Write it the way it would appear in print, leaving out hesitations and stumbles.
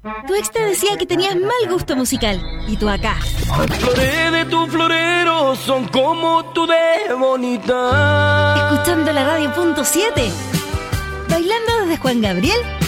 Tu ex te decía que tenías mal gusto musical. Y tú acá. Las flores de tu florero son como tú de bonita. Escuchando la radio .7. Bailando desde Juan Gabriel